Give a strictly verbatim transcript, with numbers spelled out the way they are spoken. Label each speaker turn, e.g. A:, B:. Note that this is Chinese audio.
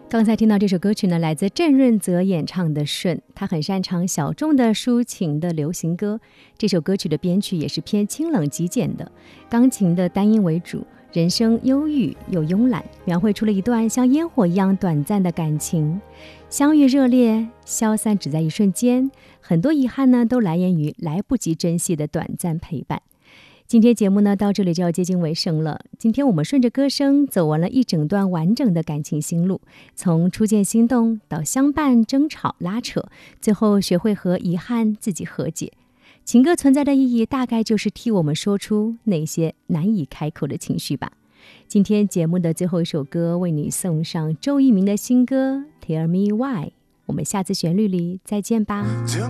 A: 刚才听到这首歌曲呢，来自郑润泽演唱的《顺》，他很擅长小众的抒情的流行歌。这首歌曲的编曲也是偏清冷极简的，钢琴的单音为主，人声忧郁又慵懒，描绘出了一段像烟火一样短暂的感情，相遇热烈，消散只在一瞬间，很多遗憾呢都来源于来不及珍惜的短暂陪伴。今天节目呢到这里就要接近尾声了。今天我们顺着歌声走完了一整段完整的感情心路，从初见心动到相伴争吵拉扯，最后学会和遗憾自己和解。情歌存在的意义大概就是替我们说出那些难以开口的情绪吧。今天节目的最后一首歌为你送上周渝民的新歌 Tell Me Why， 我们下次旋律里再见吧。